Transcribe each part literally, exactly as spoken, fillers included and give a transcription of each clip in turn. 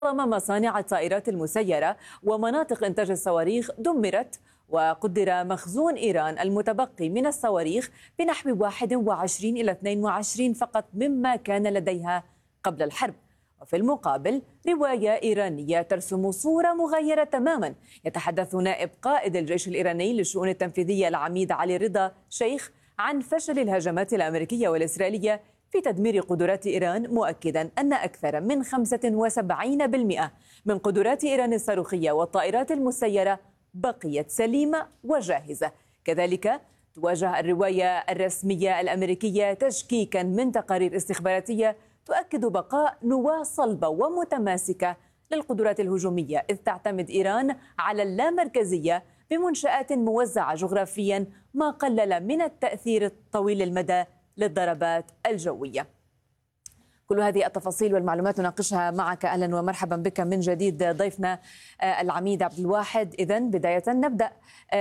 معظم مصانع الطائرات المسيرة ومناطق إنتاج الصواريخ دمرت، وقدر مخزون إيران المتبقي من الصواريخ بنحو واحد وعشرين إلى اثنين وعشرين فقط مما كان لديها قبل الحرب. وفي المقابل رواية إيرانية ترسم صورة مغايرة تماما. يتحدث نائب قائد الجيش الإيراني للشؤون التنفيذية العميد علي رضا شيخ عن فشل الهجمات الأمريكية والإسرائيلية في تدمير قدرات إيران، مؤكدا أن أكثر من خمسة وسبعين بالمئة من قدرات إيران الصاروخية والطائرات المسيرة بقيت سليمة وجاهزة. كذلك تواجه الرواية الرسمية الأمريكية تشكيكا من تقارير استخباراتية تؤكد بقاء نواة صلبة ومتماسكة للقدرات الهجومية، إذ تعتمد إيران على اللامركزية بمنشآت موزعة جغرافيا، ما قلل من التأثير الطويل المدى للضربات الجوية. كل هذه التفاصيل والمعلومات نناقشها معك. أهلا ومرحبا بك من جديد ضيفنا العميد عبد الواحد. إذن بداية نبدأ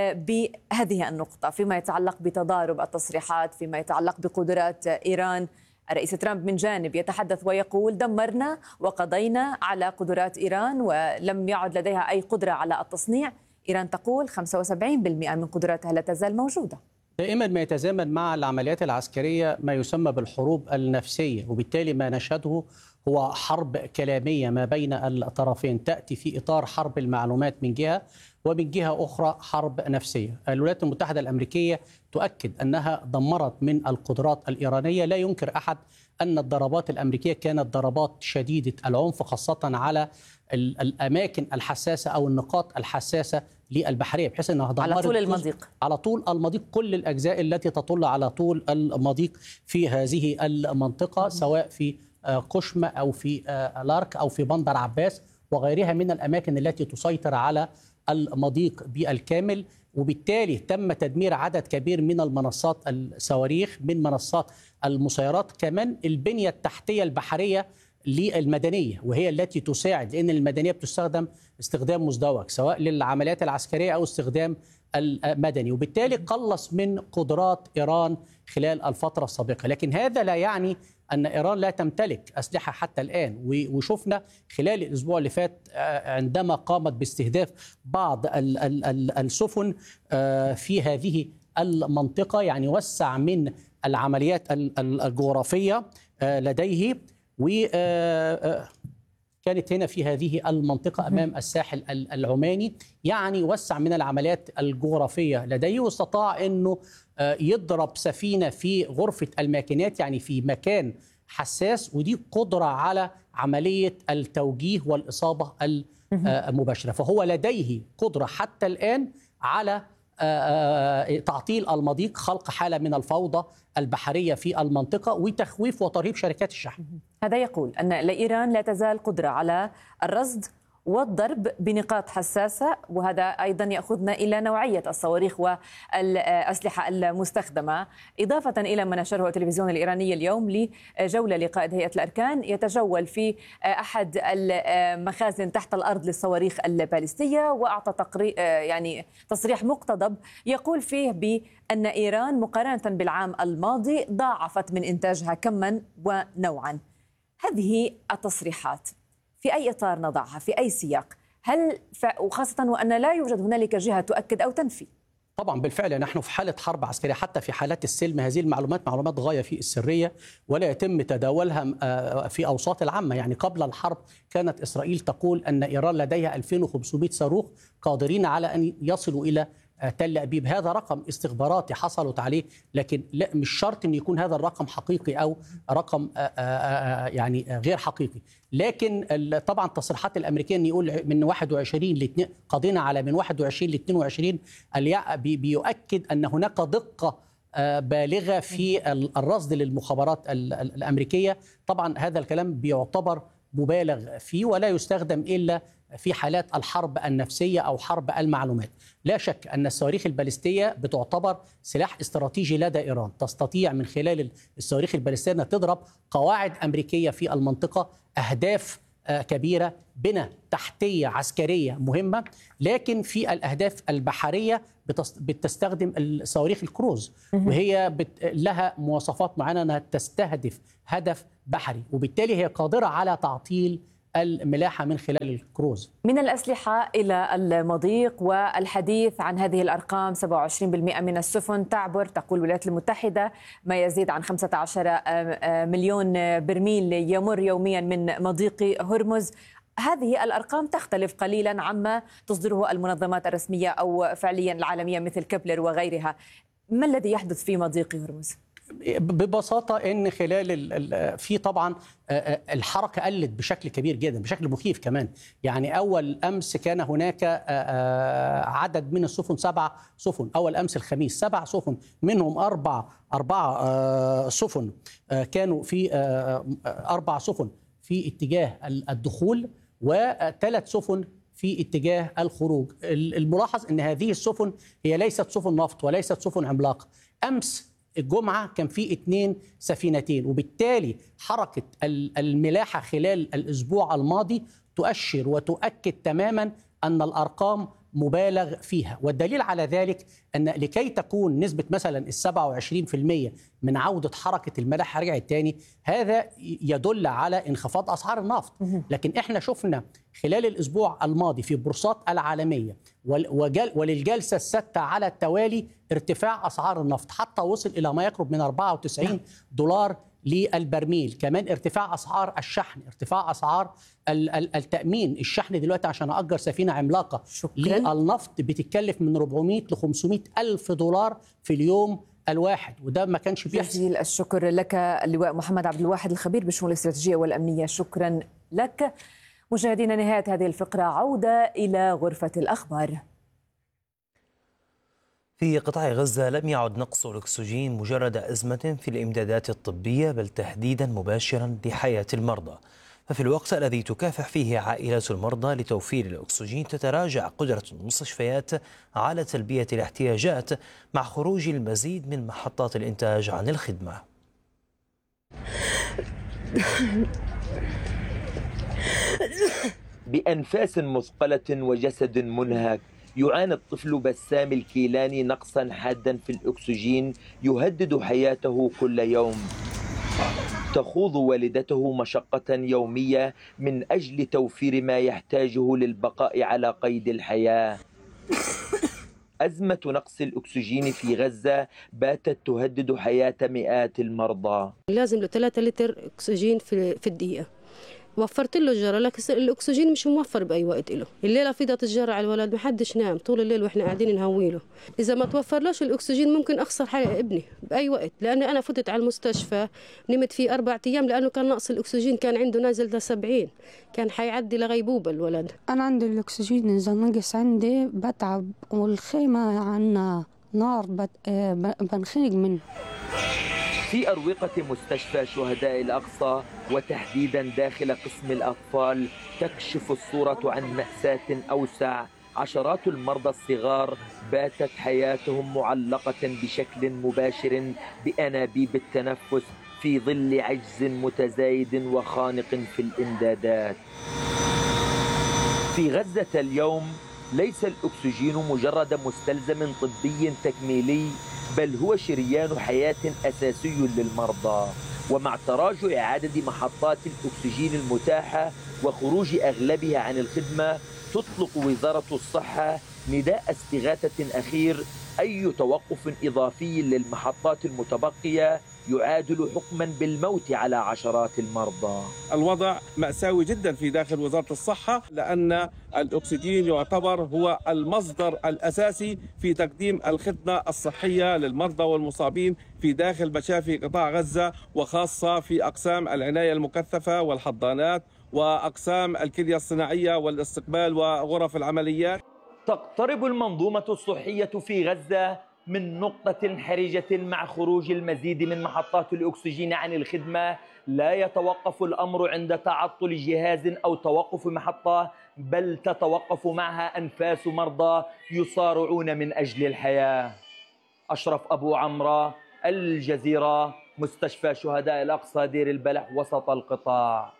بهذه النقطة فيما يتعلق بتضارب التصريحات، فيما يتعلق بقدرات إيران. الرئيس ترامب من جانب يتحدث ويقول دمرنا وقضينا على قدرات إيران ولم يعد لديها أي قدرة على التصنيع. إيران تقول خمسة وسبعين بالمئة من قدراتها لا تزال موجودة. دائما ما يتزامن مع العمليات العسكرية ما يسمى بالحروب النفسية، وبالتالي ما نشهده هو حرب كلامية ما بين الطرفين تأتي في إطار حرب المعلومات من جهة، ومن جهة أخرى حرب نفسية. الولايات المتحدة الأمريكية تؤكد أنها دمرت من القدرات الإيرانية. لا ينكر أحد أن الضربات الأمريكية كانت ضربات شديدة العنف، خاصة على الأماكن الحساسة أو النقاط الحساسة للبحرية، بحيث أنها دمرت على طول المضيق على طول المضيق كل الأجزاء التي تطل على طول المضيق في هذه المنطقة، سواء في قشمة أو في لارك أو في بندر عباس وغيرها من الأماكن التي تسيطر على المضيق بالكامل. وبالتالي تم تدمير عدد كبير من المنصات الصواريخ، من منصات المسيرات، كمان البنية التحتية البحرية للمدنية، وهي التي تساعد، لأن المدنية بتستخدم استخدام مزدوج سواء للعمليات العسكرية أو استخدام المدني، وبالتالي قلص من قدرات إيران خلال الفترة السابقة. لكن هذا لا يعني أن إيران لا تمتلك أسلحة حتى الآن، وشفنا خلال الأسبوع اللي فات عندما قامت باستهداف بعض السفن في هذه المنطقة، يعني وسع من العمليات الجغرافية لديه، وكانت هنا في هذه المنطقة أمام الساحل العماني، يعني وسع من العمليات الجغرافية لديه، واستطاع أنه يضرب سفينة في غرفة الماكينات، يعني في مكان حساس، ودي قدرة على عملية التوجيه والإصابة المباشرة. فهو لديه قدرة حتى الآن على تعطيل المضيق، خلق حالة من الفوضى البحرية في المنطقة، وتخويف وترهيب شركات الشحن. هذا يقول أن لإيران لا تزال قدرة على الرصد والضرب بنقاط حساسة، وهذا أيضا يأخذنا إلى نوعية الصواريخ والأسلحة المستخدمة، إضافة إلى ما نشره التلفزيون الإيراني اليوم لجولة لقائد هيئة الأركان يتجول في أحد المخازن تحت الأرض للصواريخ البالستية، وأعطى تقرير يعني تصريح مقتضب يقول فيه بأن إيران مقارنة بالعام الماضي ضاعفت من إنتاجها كما ونوعا. هذه التصريحات في أي إطار نضعها، في أي سياق؟ هل ف... وخاصة وأن لا يوجد هنالك جهة تؤكد أو تنفي؟ طبعا بالفعل نحن في حالة حرب عسكرية، حتى في حالات السلم هذه المعلومات معلومات غاية في السرية، ولا يتم تداولها في أوساط العامة. يعني قبل الحرب كانت إسرائيل تقول أن إيران لديها ألفين وخمسمائة صاروخ قادرين على أن يصلوا إلى تل أبيب. هذا رقم استخباراتي حصلت عليه، لكن لا مش شرط أن يكون هذا الرقم حقيقي أو رقم يعني غير حقيقي. لكن طبعا التصريحات الأمريكية أن يقول من واحد وعشرين ل قضينا على من واحد وعشرين ل اثنين وعشرين بيؤكد أن هناك دقة بالغة في الرصد للمخابرات الأمريكية. طبعا هذا الكلام بيعتبر مبالغ فيه ولا يستخدم إلا في حالات الحرب النفسية أو حرب المعلومات. لا شك أن الصواريخ البالستية بتعتبر سلاح استراتيجي لدى إيران، تستطيع من خلال الصواريخ البالستية أن تضرب قواعد أمريكية في المنطقة، أهداف كبيرة، بنى تحتية عسكرية مهمة. لكن في الأهداف البحرية بتستخدم الصواريخ الكروز، وهي لها مواصفات معينة أنها تستهدف هدف بحري، وبالتالي هي قادرة على تعطيل الملاحة من خلال الكروز. من الأسلحة إلى المضيق والحديث عن هذه الأرقام. سبعة وعشرين بالمئة من السفن تعبر، تقول الولايات المتحدة، ما يزيد عن خمسة عشر مليون برميل يمر يوميا من مضيق هرمز. هذه الأرقام تختلف قليلا عما تصدره المنظمات الرسمية أو فعليا العالمية مثل كبلر وغيرها. ما الذي يحدث في مضيق هرمز؟ ببساطة إن خلال في طبعا الحركة قلت بشكل كبير جدا، بشكل مخيف كمان. يعني أول أمس كان هناك عدد من السفن، سبع سفن أول أمس الخميس، سبع سفن منهم أربع أربع سفن كانوا في أربع سفن في اتجاه الدخول وثلاث سفن في اتجاه الخروج. الملاحظ أن هذه السفن هي ليست سفن نفط وليست سفن عملاقة. أمس الجمعة كان في اثنين سفينتين، وبالتالي حركة الملاحة خلال الأسبوع الماضي تؤشر وتؤكد تماما أن الأرقام مبالغ فيها. والدليل على ذلك أن لكي تكون نسبة مثلا السبعة وعشرين بالمئة من عودة حركة الملاحة رجعت تاني، هذا يدل على انخفاض أسعار النفط. لكن احنا شفنا خلال الأسبوع الماضي في البورصات العالمية وللجلسة السادسة على التوالي ارتفاع أسعار النفط حتى وصل إلى ما يقرب من أربعة وتسعين دولار للبرميل. كمان ارتفاع أسعار الشحن، ارتفاع أسعار التأمين. الشحن دلوقتي عشان أأجر سفينة عملاقة للنفط بتتكلف من أربعمئة ل خمسمئة ألف دولار في اليوم الواحد، وده ما كانش بيحصل. جزيل الشكر لك اللواء محمد عبد الواحد الخبير بالشؤون الاستراتيجية والأمنية، شكرا لك. مشاهدينا، نهاية هذه الفقرة، عودة إلى غرفة الأخبار. في قطاع غزة لم يعد نقص الأكسجين مجرد أزمة في الإمدادات الطبية، بل تهديدا مباشرا لحياة المرضى. ففي الوقت الذي تكافح فيه عائلات المرضى لتوفير الأكسجين، تتراجع قدرة المستشفيات على تلبية الاحتياجات مع خروج المزيد من محطات الإنتاج عن الخدمة. بأنفاس مثقلة وجسد منهك، يعاني الطفل بسام الكيلاني نقصا حادا في الأكسجين يهدد حياته كل يوم. تخوض والدته مشقة يومية من أجل توفير ما يحتاجه للبقاء على قيد الحياة. أزمة نقص الأكسجين في غزة باتت تهدد حياة مئات المرضى. لازم له ثلاثة لتر أكسجين في في الدقيقة. وفرت له الجرة، لكن الأكسجين مش موفر بأي وقت له. الليلة فضت الجرة على الولد، محدش نام طول الليل وإحنا قاعدين نهوي له. إذا ما توفرلاش الأكسجين ممكن أخسر حياة ابني بأي وقت، لأن أنا فتت على المستشفى نمت فيه أربع أيام لأنه كان نقص الأكسجين، كان عنده نازل لسبعين، كان حيعدي لغيبوبة الولد. أنا عندي الأكسجين إذا نقص عندي بتعب، والخيمة عنا نار بت... بنخنق منه. في أروقة مستشفى شهداء الأقصى وتحديدا داخل قسم الأطفال تكشف الصورة عن مأساة أوسع. عشرات المرضى الصغار باتت حياتهم معلقة بشكل مباشر بأنابيب التنفس في ظل عجز متزايد وخانق في الإمدادات. في غزة اليوم ليس الأكسجين مجرد مستلزم طبي تكميلي، بل هو شريان حياة أساسي للمرضى. ومع تراجع عدد محطات الأكسجين المتاحة وخروج أغلبها عن الخدمة، تطلق وزارة الصحة نداء استغاثة أخير. أي توقف إضافي للمحطات المتبقية يعادل حكما بالموت على عشرات المرضى. الوضع مأساوي جدا في داخل وزارة الصحة، لأن الأكسجين يعتبر هو المصدر الأساسي في تقديم الخدمة الصحية للمرضى والمصابين في داخل مشافي قطاع غزة، وخاصة في أقسام العناية المكثفة والحضانات وأقسام الكلية الصناعية والاستقبال وغرف العمليات. تقترب المنظومة الصحية في غزة من نقطة حرجة مع خروج المزيد من محطات الأكسجين عن الخدمة. لا يتوقف الأمر عند تعطل جهاز أو توقف محطة، بل تتوقف معها أنفاس مرضى يصارعون من أجل الحياة. أشرف أبو عمرة، الجزيرة، مستشفى شهداء الأقصى دير البلح وسط القطاع.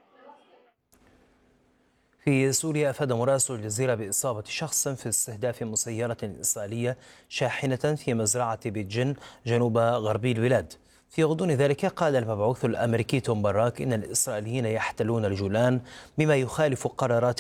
في سوريا أفاد مراسل الجزيرة بإصابة شخص في استهداف مسيرة إسرائيلية شاحنة في مزرعة بيت جن جنوب غربي البلاد. في غضون ذلك قال المبعوث الأمريكي توم باراك إن الإسرائيليين يحتلون الجولان بما يخالف قرارات